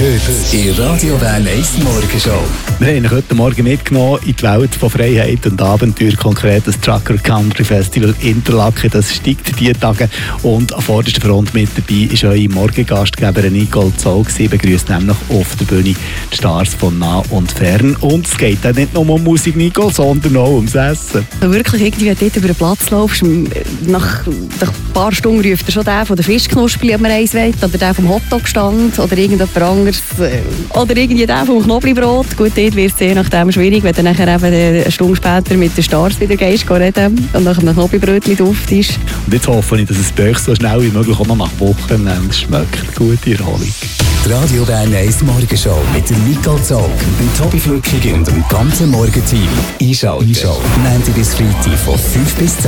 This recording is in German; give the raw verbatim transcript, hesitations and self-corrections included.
Heute in Radio Bern eins Morgenshow. Wir haben euch heute Morgen mitgenommen in die Welt von Freiheit und Abenteuer, konkret das Trucker Country Festival Interlaken. Das steigt diese Tage und an vorderster Front mit dabei ist eure Morgengastgeberin Nicole Zoll. Sie begrüßt nämlich auf der Bühne die Stars von nah und fern. Und es geht dann nicht nur um Musik, Nicole, sondern auch ums Essen. Wenn du wirklich irgendwie dort über den Platz laufst, nach, nach ein paar Stunden ruft er schon der von der Fischknusperli, ob man eins will, oder der vom Hotdog-Stand, oder irgendjemand anderes, oder irgendwie der vom Knoblauchbrot. Gut, dort wird es je nachdem schwierig, wenn du nachher eben eine Stunde später mit den Stars wieder gehst, reden und nach einem Knoblauchbrötchen auftisch. Und jetzt hoffe ich, dass es bei euch so schnell wie möglich auch noch nach Wochenende schmeckt. Gute Erholung. Die Radio Bern eins Morgenshow mit der Nicole Zoll, dem Tobi Flückig und dem ganzen Morgenteam. Einschalten. Einschalten. Montag bis Freitag von fünf bis zehn.